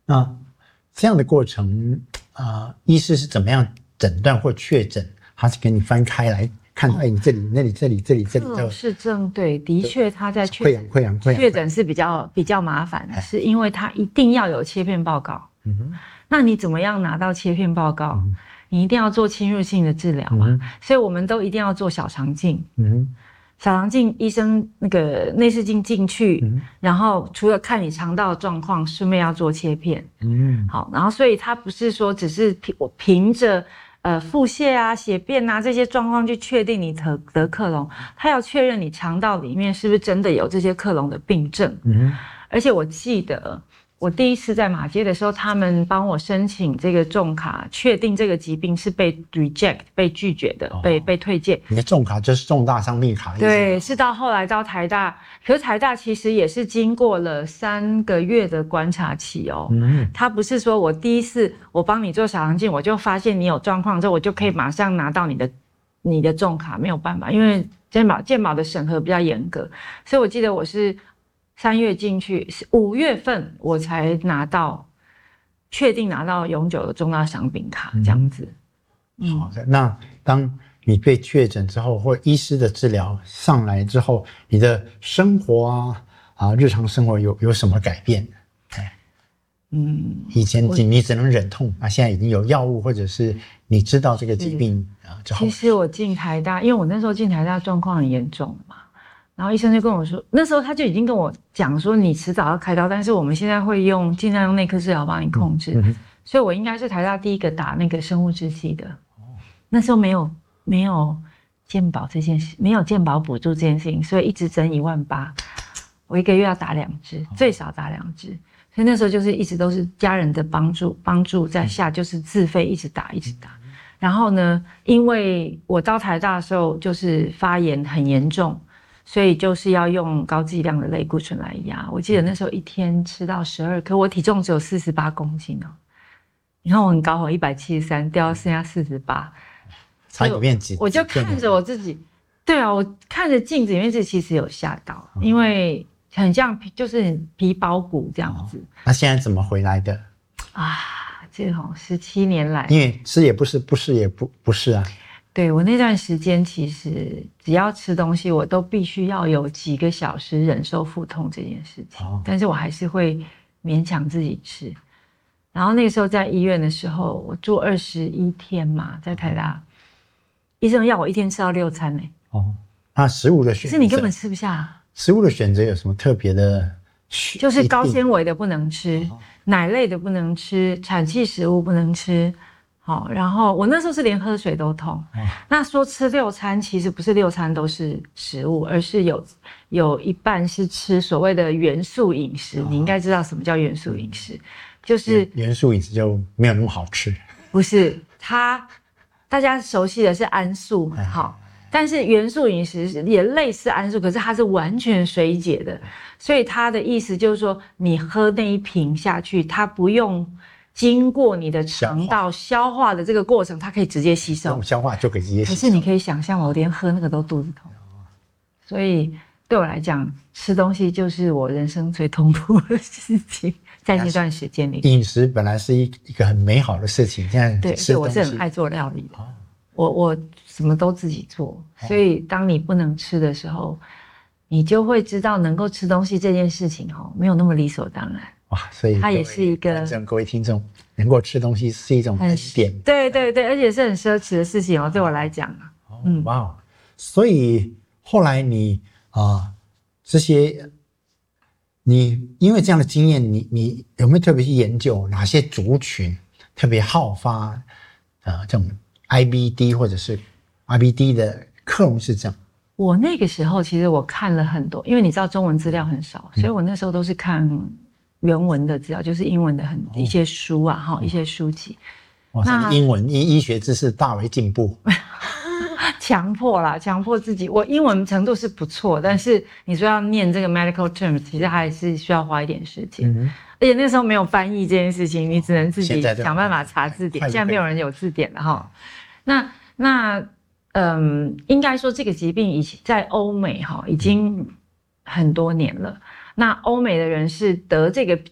那这样的过程医师是怎么样诊断或确诊？他是给你翻开来看，你这里、那里、这里、这里、这里是正对，的确他在溃疡确诊是比较麻烦的，是因为他一定要有切片报告。那你怎么样拿到切片报告？你一定要做侵入性的治疗嘛，所以我们都一定要做小肠镜。小肠镜医生那个内视镜进去，然后除了看你肠道的状况，顺便要做切片。好，然后所以他不是说只是我凭着腹泻啊、血便啊这些状况去确定你得克隆，他要确认你肠道里面是不是真的有这些克隆的病症。而且我记得我第一次在马偕的时候，他们帮我申请这个重卡，确定这个疾病是被 reject 被拒绝的，被退件。 你的重卡就是重大伤病卡的意思。 对，是到后来到台大，可是台大其实也是经过了3个月的观察期哦。他不是说我第一次我帮你做小肠镜，我就发现你有状况之后，我就可以马上拿到你的重卡，没有办法，因为健保的审核比较严格，所以我记得我是3月进去，5月份我才确定拿到永久的重大伤病卡这样子。 好的，那当你被确诊之后，或医师的治疗上来之后，你的生活日常生活有什么改变？以前你只能忍痛，现在已经有药物，或者是你知道这个疾病之后。 其实我进台大，因为我那时候进台大状况很严重嘛。然后医生就跟我说，那时候他就已经跟我讲说，你迟早要开刀，但是我们现在会尽量用内科治疗帮你控制。所以我应该是台大第一个打那个生物制剂的。那时候没有健保这件事，没有健保补助这件事情，所以一直整18000，我1个月要打2支，最少打2支。所以那时候就是一直都是家人的帮助在下，就是自费一直打。然后呢，因为我到台大的时候就是发炎很严重。所以就是要用高剂量的类固醇来压。我记得那时候一天吃到12颗，我体重只有48公斤哦。你看我很高，我173，掉到剩下48， 差一面积。 我就看着我自己，对啊，我看着镜子里面自己其实有吓到，因为很像就是皮包骨这样子。 那现在怎么回来的？ 这种17年来， 因为吃也不是，不是也不是啊。 对，我那段时间其实只要吃东西，我都必须要有几个小时忍受腹痛这件事情，但是我还是会勉强自己吃。然后那个时候在医院的时候，我住21天嘛，在台大，医生要我一天吃到6餐那食物的选择， 可是你根本吃不下。 食物的选择有什么特别的？ 就是高纤维的不能吃，奶类的不能吃，产气食物不能吃。好，然后我那时候是连喝水都痛。那说吃6餐，其实不是6餐都是食物，而是有一半是吃所谓的元素饮食。你应该知道什么叫元素饮食，就是元素饮食就没有那么好吃。 不是，大家熟悉的是安素，好，但是元素饮食也类似安素，可是它是完全水解的，所以它的意思就是说，你喝那一瓶下去，它不用经过你的肠道消化的这个过程，它可以直接吸收， 消化就可以直接吸收。 可是你可以想象，我连喝那个都肚子痛，所以对我来讲，吃东西就是我人生最痛苦的事情。在那段时间里， 饮食本来是一个很美好的事情，现在对，所以我是很爱做料理的。我什么都自己做，所以当你不能吃的时候，你就会知道能够吃东西这件事情没有那么理所当然。 所以它也是一个各位听众能够吃东西是一种恩典， 对对对，而且是很奢侈的事情对我来讲所以后来你这些你因为这样的经验，你有没有特别去研究哪些族群特别好发这种 IBD 或者是 IBD 的克隆氏症？ 我那个时候其实我看了很多，因为你知道中文资料很少，所以我那时候都是看原文的资料，就是英文的一些书一些书籍。 那英文医学知识大为进步。 强迫自己。我英文程度是不错，但是你说要念这个 medical terms， 其实还是需要花一点时间。而且那时候没有翻译这件事情，你只能自己想办法查字典。现在没有人有字典了应该说这个疾病在欧美已经很多年了。那欧美的人是得这个